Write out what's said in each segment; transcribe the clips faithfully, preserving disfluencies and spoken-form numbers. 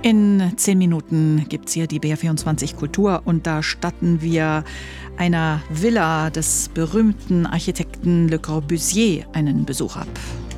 In zehn Minuten gibt es hier die B R vierundzwanzig Kultur und da statten wir einer Villa des berühmten Architekten Le Corbusier einen Besuch ab.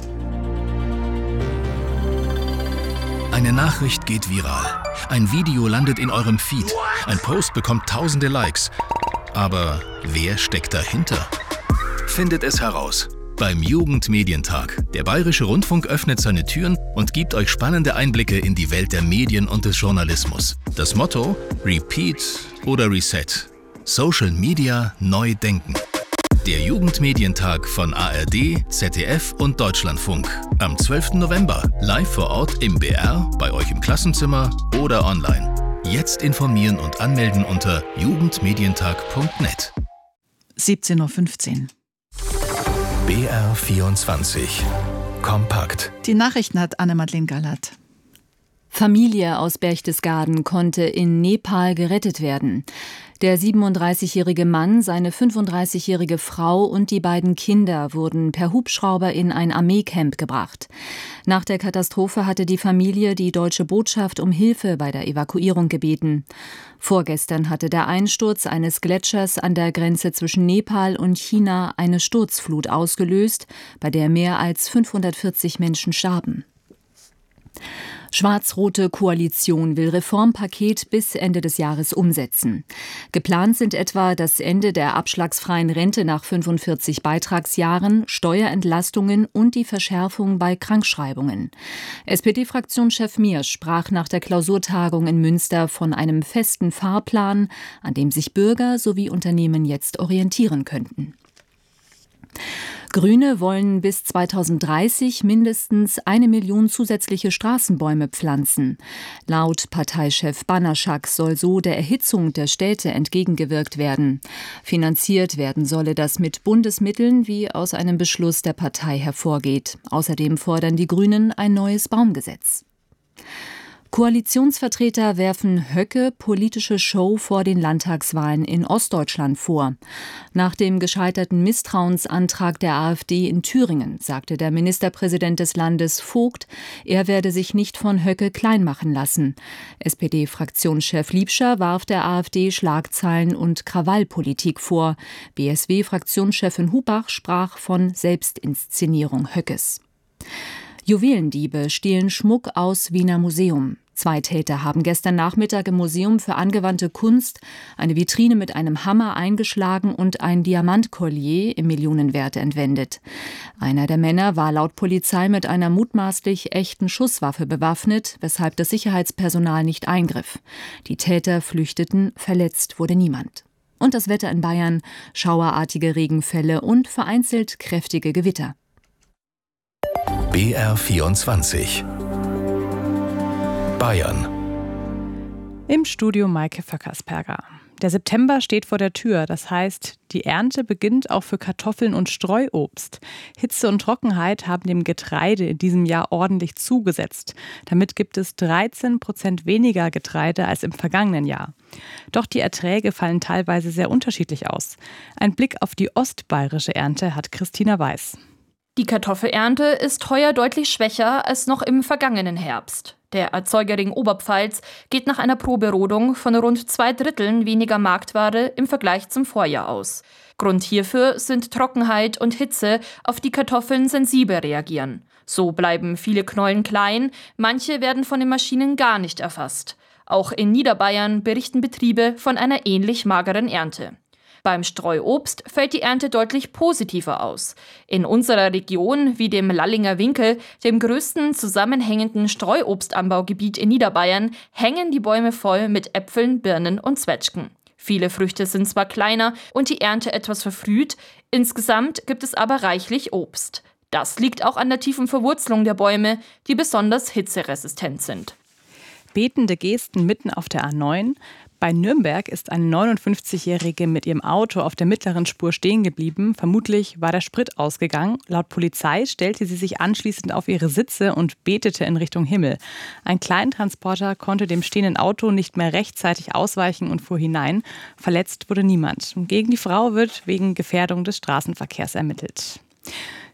Eine Nachricht geht viral. Ein Video landet in eurem Feed. Ein Post bekommt tausende Likes. Aber wer steckt dahinter? Findet es heraus beim Jugendmedientag. Der Bayerische Rundfunk öffnet seine Türen und gibt euch spannende Einblicke in die Welt der Medien und des Journalismus. Das Motto: Repeat oder Reset. Social Media neu denken. Der Jugendmedientag von A R D, Z D F und Deutschlandfunk. Am zwölften November live vor Ort im B R, bei euch im Klassenzimmer oder online. Jetzt informieren und anmelden unter jugendmedientag punkt net. siebzehn Uhr fünfzehn. B R vierundzwanzig. Kompakt. Die Nachrichten hat Anne-Madeleine Gallert. Familie aus Berchtesgaden konnte in Nepal gerettet werden. Der siebenunddreißigjährige Mann, seine fünfunddreißigjährige Frau und die beiden Kinder wurden per Hubschrauber in ein Armeecamp gebracht. Nach der Katastrophe hatte die Familie die deutsche Botschaft um Hilfe bei der Evakuierung gebeten. Vorgestern hatte der Einsturz eines Gletschers an der Grenze zwischen Nepal und China eine Sturzflut ausgelöst, bei der mehr als fünfhundertvierzig Menschen starben. Schwarz-rote Koalition will Reformpaket bis Ende des Jahres umsetzen. Geplant sind etwa das Ende der abschlagsfreien Rente nach fünfundvierzig Beitragsjahren, Steuerentlastungen und die Verschärfung bei Krankschreibungen. S P D-Fraktionschef Miersch sprach nach der Klausurtagung in Münster von einem festen Fahrplan, an dem sich Bürger sowie Unternehmen jetzt orientieren könnten. Grüne wollen bis zweitausenddreißig mindestens eine Million zusätzliche Straßenbäume pflanzen. Laut Parteichef Banaschak soll so der Erhitzung der Städte entgegengewirkt werden. Finanziert werden solle das mit Bundesmitteln, wie aus einem Beschluss der Partei hervorgeht. Außerdem fordern die Grünen ein neues Baumgesetz. Koalitionsvertreter werfen Höcke politische Show vor den Landtagswahlen in Ostdeutschland vor. Nach dem gescheiterten Misstrauensantrag der AfD in Thüringen sagte der Ministerpräsident des Landes Vogt, er werde sich nicht von Höcke klein machen lassen. S P D-Fraktionschef Liebscher warf der AfD Schlagzeilen und Krawallpolitik vor. B S W-Fraktionschefin Hubach sprach von Selbstinszenierung Höckes. Juwelendiebe stehlen Schmuck aus Wiener Museum. Zwei Täter haben gestern Nachmittag im Museum für angewandte Kunst eine Vitrine mit einem Hammer eingeschlagen und ein Diamantkollier im Millionenwert entwendet. Einer der Männer war laut Polizei mit einer mutmaßlich echten Schusswaffe bewaffnet, weshalb das Sicherheitspersonal nicht eingriff. Die Täter flüchteten, verletzt wurde niemand. Und das Wetter in Bayern: schauerartige Regenfälle und vereinzelt kräftige Gewitter. B R vierundzwanzig. Bayern. Im Studio Maike Vöckersperger. Der September steht vor der Tür, das heißt, die Ernte beginnt auch für Kartoffeln und Streuobst. Hitze und Trockenheit haben dem Getreide in diesem Jahr ordentlich zugesetzt. Damit gibt es dreizehn Prozent weniger Getreide als im vergangenen Jahr. Doch die Erträge fallen teilweise sehr unterschiedlich aus. Ein Blick auf die ostbayerische Ernte hat Christina Weiß. Die Kartoffelernte ist heuer deutlich schwächer als noch im vergangenen Herbst. Der Erzeugerring Oberpfalz geht nach einer Proberodung von rund zwei Dritteln weniger Marktware im Vergleich zum Vorjahr aus. Grund hierfür sind Trockenheit und Hitze, auf die Kartoffeln sensibel reagieren. So bleiben viele Knollen klein, manche werden von den Maschinen gar nicht erfasst. Auch in Niederbayern berichten Betriebe von einer ähnlich mageren Ernte. Beim Streuobst fällt die Ernte deutlich positiver aus. In unserer Region, wie dem Lallinger Winkel, dem größten zusammenhängenden Streuobstanbaugebiet in Niederbayern, hängen die Bäume voll mit Äpfeln, Birnen und Zwetschgen. Viele Früchte sind zwar kleiner und die Ernte etwas verfrüht, insgesamt gibt es aber reichlich Obst. Das liegt auch an der tiefen Verwurzelung der Bäume, die besonders hitzeresistent sind. Betende Gesten mitten auf der A neun. Bei Nürnberg ist eine neunundfünfzigjährige mit ihrem Auto auf der mittleren Spur stehen geblieben. Vermutlich war der Sprit ausgegangen. Laut Polizei stellte sie sich anschließend auf ihre Sitze und betete in Richtung Himmel. Ein Kleintransporter konnte dem stehenden Auto nicht mehr rechtzeitig ausweichen und fuhr hinein. Verletzt wurde niemand. Gegen die Frau wird wegen Gefährdung des Straßenverkehrs ermittelt.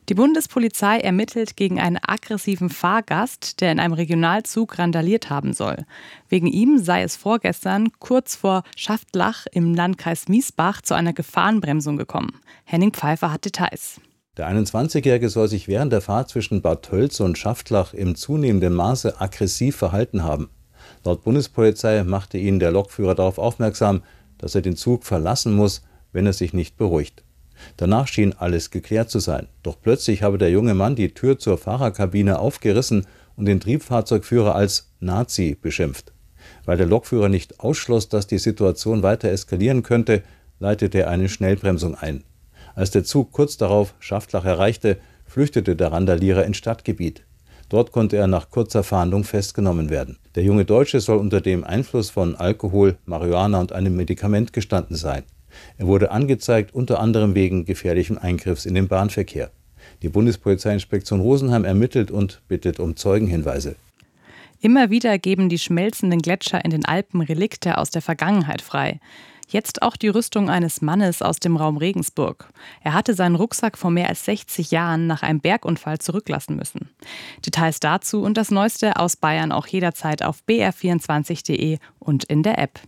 Die Bundespolizei ermittelt gegen einen aggressiven Fahrgast, der in einem Regionalzug randaliert haben soll. Wegen ihm sei es vorgestern kurz vor Schaftlach im Landkreis Miesbach zu einer Gefahrenbremsung gekommen. Henning Pfeiffer hat Details. Der einundzwanzigjährige soll sich während der Fahrt zwischen Bad Tölz und Schaftlach im zunehmenden Maße aggressiv verhalten haben. Laut Bundespolizei machte ihn der Lokführer darauf aufmerksam, dass er den Zug verlassen muss, wenn er sich nicht beruhigt. Danach schien alles geklärt zu sein. Doch plötzlich habe der junge Mann die Tür zur Fahrerkabine aufgerissen und den Triebfahrzeugführer als Nazi beschimpft. Weil der Lokführer nicht ausschloss, dass die Situation weiter eskalieren könnte, leitete er eine Schnellbremsung ein. Als der Zug kurz darauf Schaftlach erreichte, flüchtete der Randalierer ins Stadtgebiet. Dort konnte er nach kurzer Fahndung festgenommen werden. Der junge Deutsche soll unter dem Einfluss von Alkohol, Marihuana und einem Medikament gestanden sein. Er wurde angezeigt, unter anderem wegen gefährlichen Eingriffs in den Bahnverkehr. Die Bundespolizeiinspektion Rosenheim ermittelt und bittet um Zeugenhinweise. Immer wieder geben die schmelzenden Gletscher in den Alpen Relikte aus der Vergangenheit frei. Jetzt auch die Rüstung eines Mannes aus dem Raum Regensburg. Er hatte seinen Rucksack vor mehr als sechzig Jahren nach einem Bergunfall zurücklassen müssen. Details dazu und das Neueste aus Bayern auch jederzeit auf b r vierundzwanzig punkt de und in der App.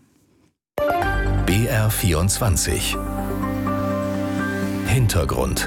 B R vierundzwanzig. Hintergrund.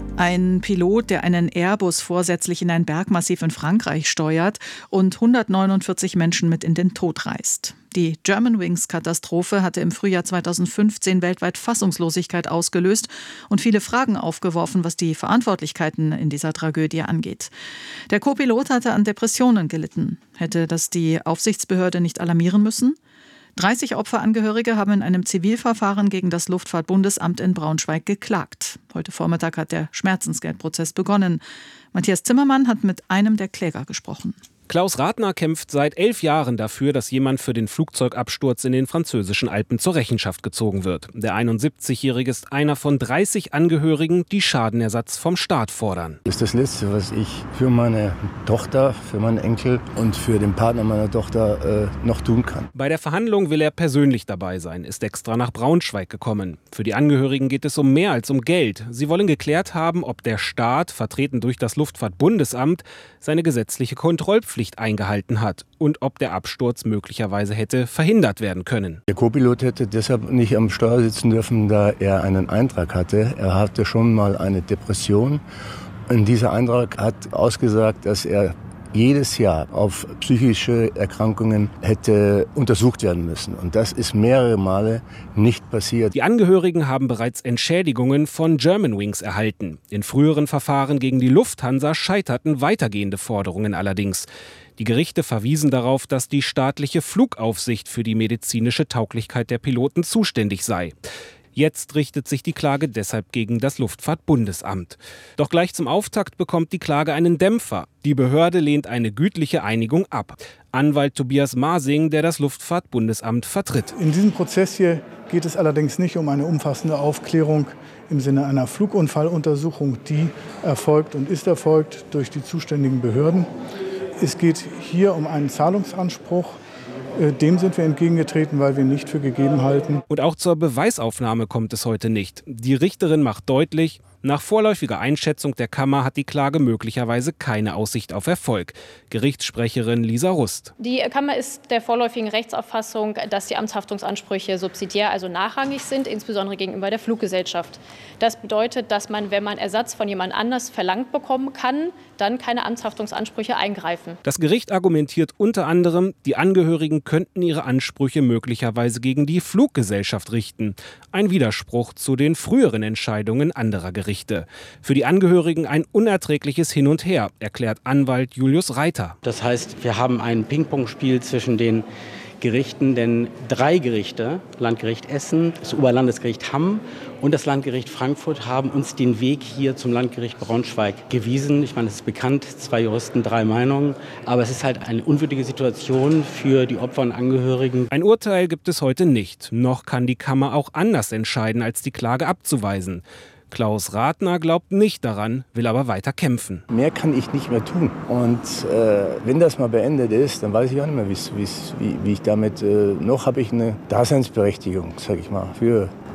Ein Pilot, der einen Airbus vorsätzlich in ein Bergmassiv in Frankreich steuert und hundertneunundvierzig Menschen mit in den Tod reißt. Die Germanwings-Katastrophe hatte im Frühjahr zweitausendfünfzehn weltweit Fassungslosigkeit ausgelöst und viele Fragen aufgeworfen, was die Verantwortlichkeiten in dieser Tragödie angeht. Der Co-Pilot hatte an Depressionen gelitten. Hätte das die Aufsichtsbehörde nicht alarmieren müssen? dreißig Opferangehörige haben in einem Zivilverfahren gegen das Luftfahrtbundesamt in Braunschweig geklagt. Heute Vormittag hat der Schmerzensgeldprozess begonnen. Matthias Zimmermann hat mit einem der Kläger gesprochen. Klaus Ratner kämpft seit elf Jahren dafür, dass jemand für den Flugzeugabsturz in den französischen Alpen zur Rechenschaft gezogen wird. Der einundsiebzigjährige ist einer von dreißig Angehörigen, die Schadenersatz vom Staat fordern. Das ist das Letzte, was ich für meine Tochter, für meinen Enkel und für den Partner meiner Tochter äh, noch tun kann. Bei der Verhandlung will er persönlich dabei sein, ist extra nach Braunschweig gekommen. Für die Angehörigen geht es um mehr als um Geld. Sie wollen geklärt haben, ob der Staat, vertreten durch das Luftfahrtbundesamt, seine gesetzliche Kontrollpflicht eingehalten hat und ob der Absturz möglicherweise hätte verhindert werden können. Der Co-Pilot hätte deshalb nicht am Steuer sitzen dürfen, da er einen Eintrag hatte. Er hatte schon mal eine Depression. Und dieser Eintrag hat ausgesagt, dass er jedes Jahr auf psychische Erkrankungen hätte untersucht werden müssen. Und das ist mehrere Male nicht passiert. Die Angehörigen haben bereits Entschädigungen von Germanwings erhalten. In früheren Verfahren gegen die Lufthansa scheiterten weitergehende Forderungen allerdings. Die Gerichte verwiesen darauf, dass die staatliche Flugaufsicht für die medizinische Tauglichkeit der Piloten zuständig sei. Jetzt richtet sich die Klage deshalb gegen das Luftfahrtbundesamt. Doch gleich zum Auftakt bekommt die Klage einen Dämpfer. Die Behörde lehnt eine gütliche Einigung ab. Anwalt Tobias Masing, der das Luftfahrtbundesamt vertritt. In diesem Prozess hier geht es allerdings nicht um eine umfassende Aufklärung im Sinne einer Flugunfalluntersuchung, die erfolgt und ist erfolgt durch die zuständigen Behörden. Es geht hier um einen Zahlungsanspruch. Dem sind wir entgegengetreten, weil wir nicht für gegeben halten. Und auch zur Beweisaufnahme kommt es heute nicht. Die Richterin macht deutlich, nach vorläufiger Einschätzung der Kammer hat die Klage möglicherweise keine Aussicht auf Erfolg. Gerichtssprecherin Lisa Rust. Die Kammer ist der vorläufigen Rechtsauffassung, dass die Amtshaftungsansprüche subsidiär, also nachrangig sind, insbesondere gegenüber der Fluggesellschaft. Das bedeutet, dass man, wenn man Ersatz von jemand anders verlangt bekommen kann, dann keine Amtshaftungsansprüche eingreifen. Das Gericht argumentiert unter anderem, die Angehörigen könnten ihre Ansprüche möglicherweise gegen die Fluggesellschaft richten. Ein Widerspruch zu den früheren Entscheidungen anderer Gerichte. Für die Angehörigen ein unerträgliches Hin und Her, erklärt Anwalt Julius Reiter. Das heißt, wir haben ein Ping-Pong-Spiel zwischen den Gerichten, denn drei Gerichte, Landgericht Essen, das Oberlandesgericht Hamm und das Landgericht Frankfurt, haben uns den Weg hier zum Landgericht Braunschweig gewiesen. Ich meine, es ist bekannt, zwei Juristen, drei Meinungen, aber es ist halt eine unwürdige Situation für die Opfer und Angehörigen. Ein Urteil gibt es heute nicht, noch kann die Kammer auch anders entscheiden, als die Klage abzuweisen. Klaus Ratner glaubt nicht daran, will aber weiter kämpfen. Mehr kann ich nicht mehr tun. Und äh, wenn das mal beendet ist, dann weiß ich auch nicht mehr, wie's, wie's, wie, wie ich damit... Äh, noch habe ich eine Daseinsberechtigung, sage ich mal, für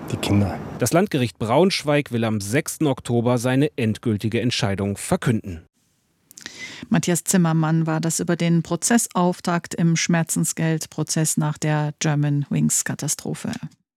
die Kinder. Das Landgericht Braunschweig will am sechsten Oktober seine endgültige Entscheidung verkünden. Matthias Zimmermann war das über den Prozessauftakt im Schmerzensgeldprozess nach der Germanwings-Katastrophe.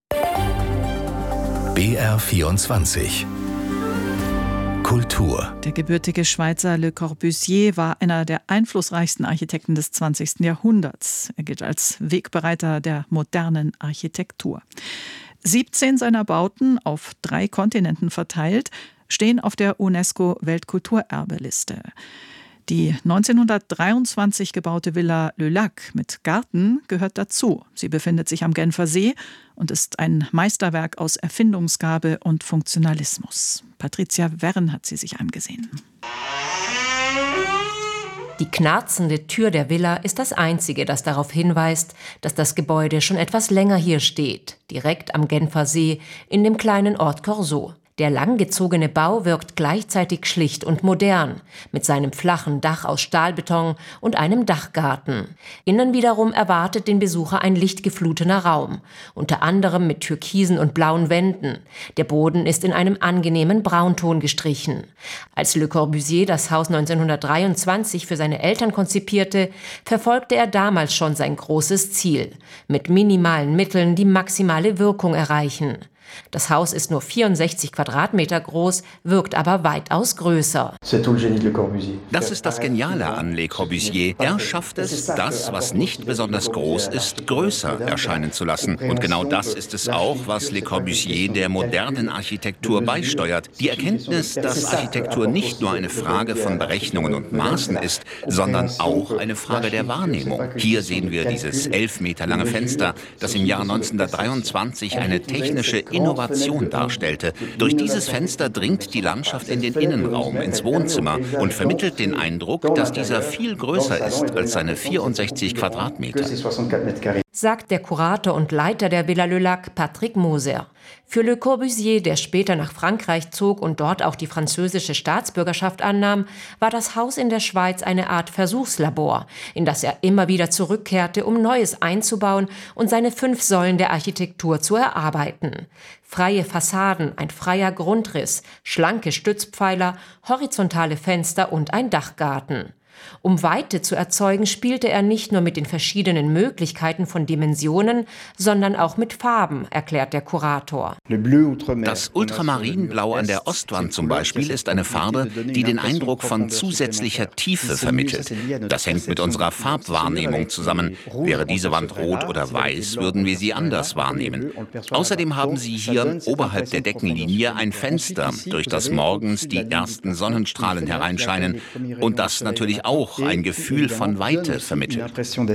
B R vierundzwanzig Kultur. Der gebürtige Schweizer Le Corbusier war einer der einflussreichsten Architekten des zwanzigsten Jahrhunderts. Er gilt als Wegbereiter der modernen Architektur. siebzehn seiner Bauten, auf drei Kontinenten verteilt, stehen auf der UNESCO-Weltkulturerbeliste. Die neunzehnhundertdreiundzwanzig gebaute Villa Le Lac mit Garten gehört dazu. Sie befindet sich am Genfer See und ist ein Meisterwerk aus Erfindungsgabe und Funktionalismus. Patricia Wern hat sie sich angesehen. Die knarzende Tür der Villa ist das einzige, das darauf hinweist, dass das Gebäude schon etwas länger hier steht, direkt am Genfer See in dem kleinen Ort Corso. Der langgezogene Bau wirkt gleichzeitig schlicht und modern, mit seinem flachen Dach aus Stahlbeton und einem Dachgarten. Innen wiederum erwartet den Besucher ein lichtgeflutener Raum, unter anderem mit türkisen und blauen Wänden. Der Boden ist in einem angenehmen Braunton gestrichen. Als Le Corbusier das Haus neunzehnhundertdreiundzwanzig für seine Eltern konzipierte, verfolgte er damals schon sein großes Ziel: mit minimalen Mitteln die maximale Wirkung erreichen. Das Haus ist nur vierundsechzig Quadratmeter groß, wirkt aber weitaus größer. Das ist das Geniale an Le Corbusier. Er schafft es, das, was nicht besonders groß ist, größer erscheinen zu lassen. Und genau das ist es auch, was Le Corbusier der modernen Architektur beisteuert. Die Erkenntnis, dass Architektur nicht nur eine Frage von Berechnungen und Maßen ist, sondern auch eine Frage der Wahrnehmung. Hier sehen wir dieses elf Meter lange Fenster, das im Jahr neunzehnhundertdreiundzwanzig eine technische Innovation darstellte. Durch dieses Fenster dringt die Landschaft in den Innenraum, ins Wohnzimmer und vermittelt den Eindruck, dass dieser viel größer ist als seine vierundsechzig Quadratmeter. Sagt der Kurator und Leiter der Villa Le Lac, Patrick Moser. Für Le Corbusier, der später nach Frankreich zog und dort auch die französische Staatsbürgerschaft annahm, war das Haus in der Schweiz eine Art Versuchslabor, in das er immer wieder zurückkehrte, um Neues einzubauen und seine fünf Säulen der Architektur zu erarbeiten. Freie Fassaden, ein freier Grundriss, schlanke Stützpfeiler, horizontale Fenster und ein Dachgarten. Um Weite zu erzeugen, spielte er nicht nur mit den verschiedenen Möglichkeiten von Dimensionen, sondern auch mit Farben, erklärt der Kurator. Das Ultramarinblau an der Ostwand zum Beispiel ist eine Farbe, die den Eindruck von zusätzlicher Tiefe vermittelt. Das hängt mit unserer Farbwahrnehmung zusammen. Wäre diese Wand rot oder weiß, würden wir sie anders wahrnehmen. Außerdem haben Sie hier oberhalb der Deckenlinie ein Fenster, durch das morgens die ersten Sonnenstrahlen hereinscheinen und das natürlich auch ein Gefühl von Weite vermittelt.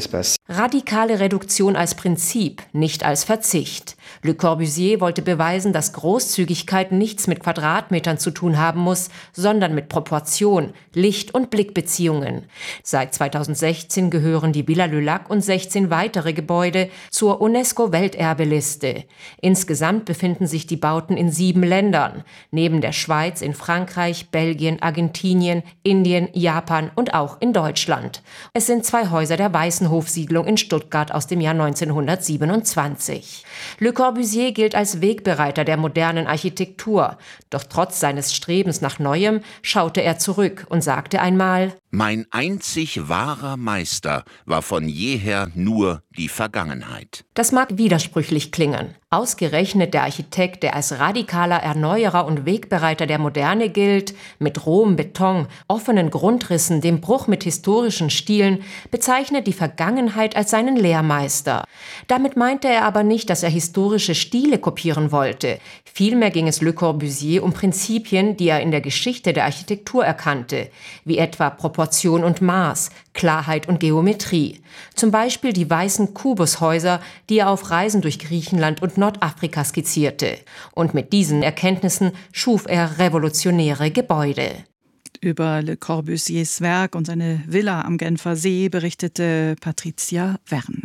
Radikale Reduktion als Prinzip, nicht als Verzicht. Le Corbusier wollte beweisen, dass Großzügigkeit nichts mit Quadratmetern zu tun haben muss, sondern mit Proportion, Licht- und Blickbeziehungen. Seit zweitausendsechzehn gehören die Villa Le Lac und sechzehn weitere Gebäude zur UNESCO-Welterbeliste. Insgesamt befinden sich die Bauten in sieben Ländern, neben der Schweiz in Frankreich, Belgien, Argentinien, Indien, Japan und auch in Deutschland. Es sind zwei Häuser der Weißenhofsiedlung in Stuttgart aus dem Jahr neunzehnhundertsiebenundzwanzig. Le Corbusier gilt als Wegbereiter der modernen Architektur. Doch trotz seines Strebens nach Neuem schaute er zurück und sagte einmal: Mein einzig wahrer Meister war von jeher nur die Vergangenheit. Das mag widersprüchlich klingen. Ausgerechnet der Architekt, der als radikaler Erneuerer und Wegbereiter der Moderne gilt, mit rohem Beton, offenen Grundrissen, dem Bruch mit historischen Stilen, bezeichnet die Vergangenheit als seinen Lehrmeister. Damit meinte er aber nicht, dass er historische Stile kopieren wollte. Vielmehr ging es Le Corbusier um Prinzipien, die er in der Geschichte der Architektur erkannte, wie etwa Proportion und Maß, Klarheit und Geometrie. Zum Beispiel die weißen Kubushäuser, die er auf Reisen durch Griechenland und Nordafrika skizzierte. Und mit diesen Erkenntnissen schuf er revolutionäre Gebäude. Über Le Corbusiers Werk und seine Villa am Genfer See berichtete Patricia Wern.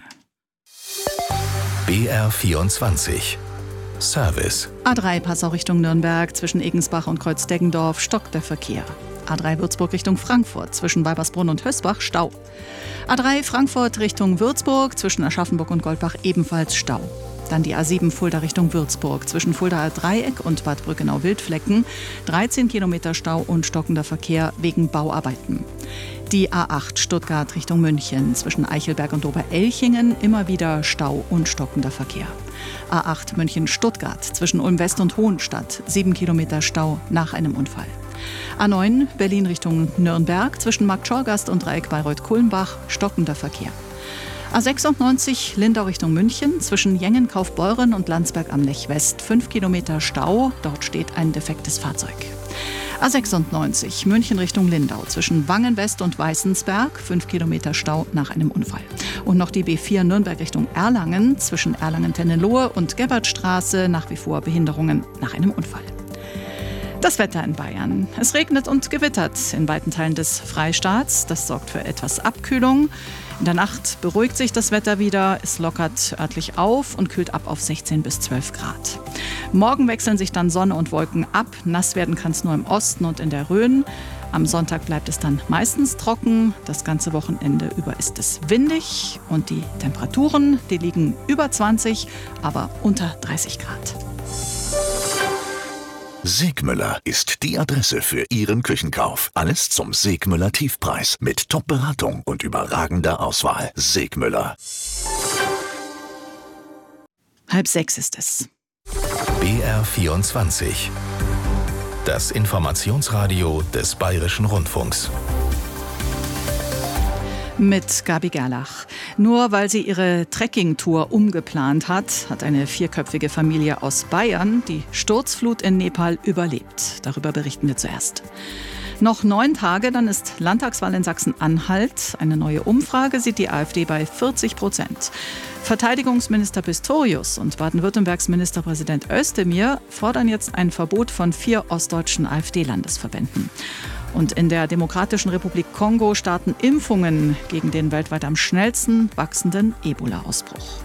B R vierundzwanzig Service. A drei Passau Richtung Nürnberg, zwischen Egensbach und Kreuz-Deggendorf stockt der Verkehr. A drei Würzburg Richtung Frankfurt, zwischen Weibersbrunn und Hösbach Stau. A drei Frankfurt Richtung Würzburg, zwischen Aschaffenburg und Goldbach ebenfalls Stau. Dann die A sieben Fulda Richtung Würzburg. Zwischen Fuldaer Dreieck und Bad Brückenau-Wildflecken dreizehn Kilometer Stau und stockender Verkehr wegen Bauarbeiten. Die A acht Stuttgart Richtung München. Zwischen Eichelberg und Oberelchingen immer wieder Stau und stockender Verkehr. A acht München-Stuttgart. Zwischen Ulm-West und Hohenstadt. sieben Kilometer Stau nach einem Unfall. A neun Berlin Richtung Nürnberg. Zwischen Marktschorgast und Dreieck Bayreuth-Kulmbach. Stockender Verkehr. A sechsundneunzig Lindau Richtung München. Zwischen Jengen, Kaufbeuren und Landsberg am Lech West. fünf Kilometer Stau. Dort steht ein defektes Fahrzeug. A sechsundneunzig München Richtung Lindau. Zwischen Wangen West und Weißensberg. fünf Kilometer Stau nach einem Unfall. Und noch die B vier Nürnberg Richtung Erlangen. Zwischen Erlangen-Tennelohe und Gebhardstraße. Nach wie vor Behinderungen nach einem Unfall. Das Wetter in Bayern. Es regnet und gewittert in weiten Teilen des Freistaats. Das sorgt für etwas Abkühlung. In der Nacht beruhigt sich das Wetter wieder. Es lockert örtlich auf und kühlt ab auf sechzehn bis zwölf Grad. Morgen wechseln sich dann Sonne und Wolken ab. Nass werden kann es nur im Osten und in der Rhön. Am Sonntag bleibt es dann meistens trocken. Das ganze Wochenende über ist es windig. Und die Temperaturen, die liegen über zwanzig, aber unter dreißig Grad. Segmüller ist die Adresse für Ihren Küchenkauf. Alles zum Segmüller Tiefpreis mit Top-Beratung und überragender Auswahl. Segmüller. Halb sechs ist es. B R vierundzwanzig. Das Informationsradio des Bayerischen Rundfunks. Mit Gabi Gerlach. Nur weil sie ihre Trekkingtour umgeplant hat, hat eine vierköpfige Familie aus Bayern die Sturzflut in Nepal überlebt. Darüber berichten wir zuerst. Noch neun Tage, dann ist Landtagswahl in Sachsen-Anhalt. Eine neue Umfrage sieht die AfD bei vierzig Prozent. Verteidigungsminister Pistorius und Baden-Württembergs Ministerpräsident Özdemir fordern jetzt ein Verbot von vier ostdeutschen AfD-Landesverbänden. Und in der Demokratischen Republik Kongo starten Impfungen gegen den weltweit am schnellsten wachsenden Ebola-Ausbruch.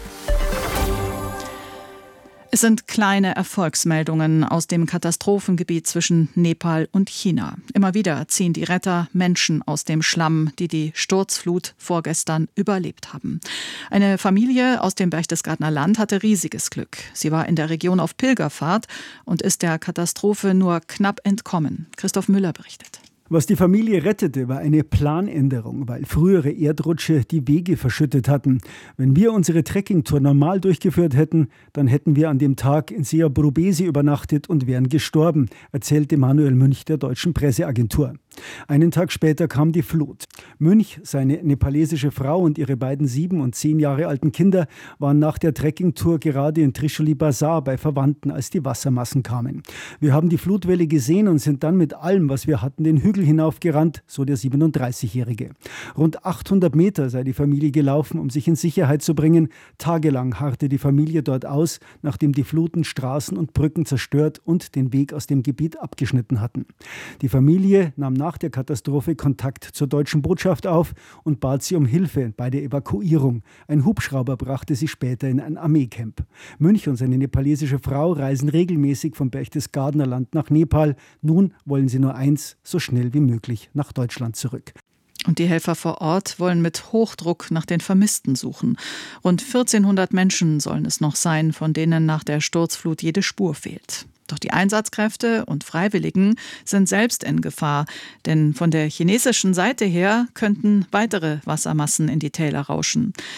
Es sind kleine Erfolgsmeldungen aus dem Katastrophengebiet zwischen Nepal und China. Immer wieder ziehen die Retter Menschen aus dem Schlamm, die die Sturzflut vorgestern überlebt haben. Eine Familie aus dem Berchtesgadener Land hatte riesiges Glück. Sie war in der Region auf Pilgerfahrt und ist der Katastrophe nur knapp entkommen. Christoph Müller berichtet. Was die Familie rettete, war eine Planänderung, weil frühere Erdrutsche die Wege verschüttet hatten. Wenn wir unsere Trekkingtour normal durchgeführt hätten, dann hätten wir an dem Tag in Seabrubesi übernachtet und wären gestorben, erzählte Manuel Münch der deutschen Presseagentur. Einen Tag später kam die Flut. Münch, seine nepalesische Frau und ihre beiden sieben und zehn Jahre alten Kinder waren nach der Trekkingtour gerade in Trishuli Bazar bei Verwandten, als die Wassermassen kamen. Wir haben die Flutwelle gesehen und sind dann mit allem, was wir hatten, den Hügel hinaufgerannt, so der siebenunddreißigjährige. Rund achthundert Meter sei die Familie gelaufen, um sich in Sicherheit zu bringen. Tagelang harrte die Familie dort aus, nachdem die Fluten Straßen und Brücken zerstört und den Weg aus dem Gebiet abgeschnitten hatten. Die Familie nahm nach der Katastrophe Kontakt zur deutschen Botschaft auf und bat sie um Hilfe bei der Evakuierung. Ein Hubschrauber brachte sie später in ein Armeecamp. Münch und seine nepalesische Frau reisen regelmäßig vom Berchtesgadener Land nach Nepal. Nun wollen sie nur eins, so schnell wie möglich nach Deutschland zurück. Und die Helfer vor Ort wollen mit Hochdruck nach den Vermissten suchen. Rund vierzehnhundert Menschen sollen es noch sein, von denen nach der Sturzflut jede Spur fehlt. Doch die Einsatzkräfte und Freiwilligen sind selbst in Gefahr, denn von der chinesischen Seite her könnten weitere Wassermassen in die Täler rauschen.